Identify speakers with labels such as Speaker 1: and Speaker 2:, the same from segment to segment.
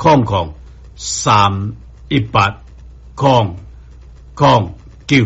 Speaker 1: 00318009。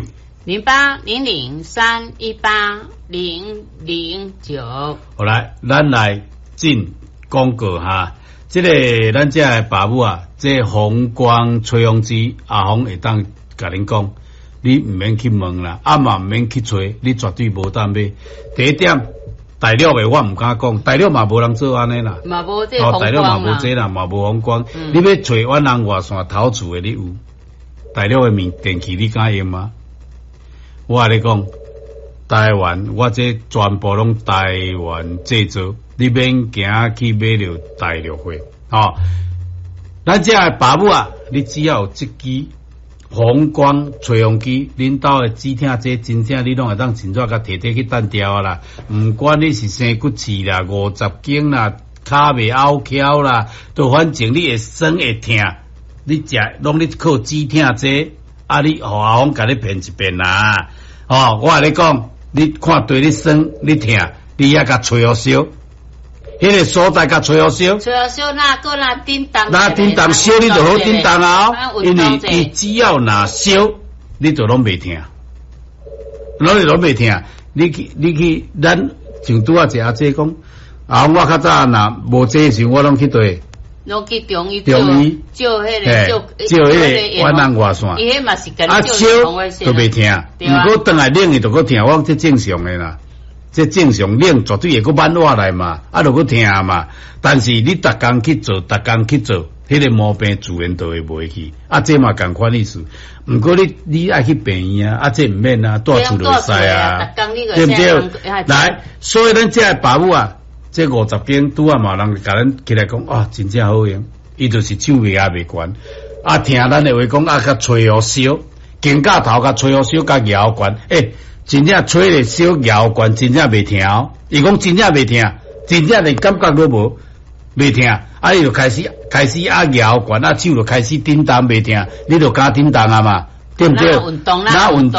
Speaker 2: 0800318009。
Speaker 1: 好来，咱来进广告哈。这个咱这的爸母啊，这红光吹风机阿红会当甲恁讲，你唔免去问啦，嘛唔免去找，你绝对无当买。第一点，大陆的我唔敢讲，大陆嘛无人做安尼啦，
Speaker 2: 嘛无这红光
Speaker 1: 大陆嘛无这啦，嘛无红光。你要找越南外线头厝的，你有？大陆的电器你敢用吗？我跟你讲，台湾我这全部拢台湾制造，你免行去买了大陆货。咱这的爸母啊，你只要有这支红光吹风机，恁兜的指挺这真正你拢会当真正甲摕去单调啦。毋管你是生骨刺啦、50斤啦、骹袂拗翘啦，都反正你会酸会痛，你食拢你靠指挺这，你互阿公甲你骗一遍啦。我跟你讲，你看对你酸你痛，你也甲吹好烧。迄个所在甲吹好烧，
Speaker 2: 吹好烧那个那叮当，
Speaker 1: 那叮当烧你就好叮当啊！因为伊只要拿烧，你就拢袂听，拢袂听。你去，咱像拄啊一阿姐讲，我较早若无这时我拢去对，
Speaker 2: 拢去中医
Speaker 1: 照迄
Speaker 2: 个
Speaker 1: 越南外线，
Speaker 2: 伊迄嘛是跟
Speaker 1: 烧都袂听，如果转来冷伊就搁听，我这正常的啦。这正常冷绝对会搁挽回来嘛，就搁听嘛。但是你逐工去做，迄个毛病自然就会袂去。这嘛共款意思。毋过你爱去病院啊，这毋免啊，带厝就使啊，对不对？来，所以咱这爸母啊，这50斤拄啊嘛，人甲咱起来讲真正好用，伊就是手尾也袂悬。听咱的话讲甲吹好烧，肩胛头甲吹好烧，甲摇悬，真正吹咧烧摇悬，真正袂听哦。伊讲真正袂听，真正连感觉都无，袂听。伊就开始摇悬，手就开始叮当袂听，你就敢叮当啊嘛，对不对？那运动，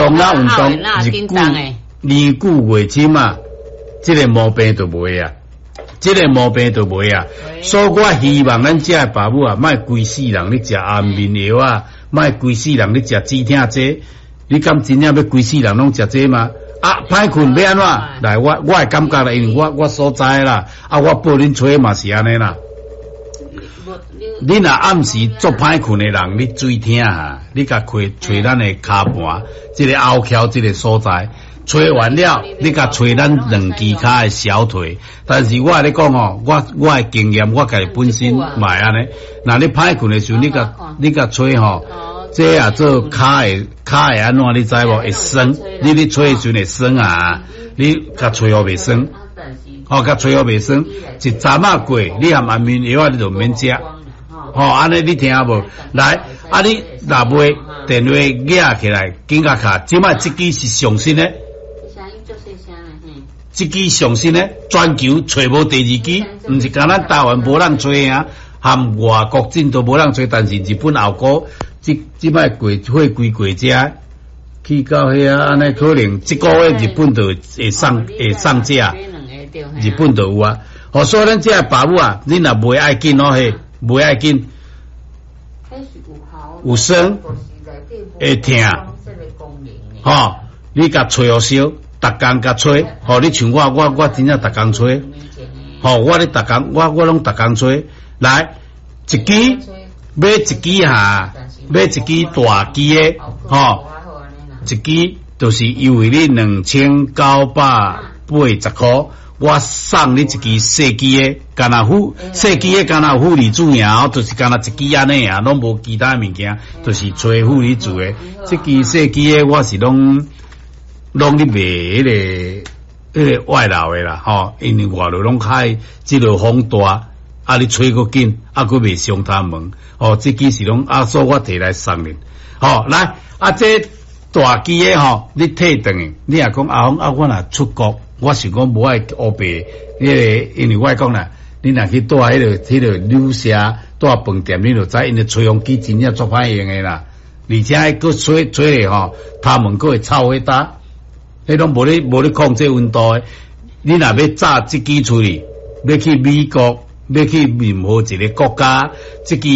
Speaker 1: 年久月深啊，这个毛病就袂啊。所以我希望咱这爸母啊，莫规世人你食安眠药啊，莫规世人你食止痛剂。你敢真正要规世人拢食这吗？歹困要安怎？来，我会感觉啦，因为我所知啦，我报恁吹嘛是安尼啦。你若暗时做歹困的人，你注意听哈，你甲吹咱的骹盘，这个拗翘这个所在，吹完了，你甲吹咱两支骹的小腿。但是我跟你讲我的经验，我家己本身嘛安尼。那你歹困的时候，你甲吹这做骹会安怎？你知无？会酸，你吹的时候会酸啊！你甲吹好袂酸，甲吹好袂酸，一站过，你含安眠药你就免食。安尼你听无？来，你若袂电话举起来，紧甲卡，即摆这支是上新的，这支上新的，全球找无第二支，毋是讲咱台湾无人吹啊，含外国真都无人吹，但是日本后国。即摆过会归国家去到遐安尼，可能这个月日本就会上架，日本就有啊。所以咱这爸母啊，你若袂爱紧袂爱紧，有酸会痛，你甲吹好烧，逐工甲吹，你像我真正逐工吹，我咧逐工我拢逐工吹，来一支买一支买一支大支的，一支就是优惠你2980块，我送你一支细支的，干那细支的干那妇女主呀，就是干那一支安尼啊，拢无其他物件，就是吹妇女主的。这支细支的我是拢你卖迄个外劳的啦，因为外劳拢开这个风大。你吹个紧，佫袂伤他门，这支是拢所以我摕来送你。来，这大支的你退转去，你也讲我若出国，我想讲无爱乌白，因为我讲啦，你若去带迄个旅社带饭店，你就知因个吹风机真正做歹用的啦，而且佫吹咧他们佫会臭迄搭，迄拢无咧控制温度的。你若要炸这支出去，要去美国。要去任何一个国家，这支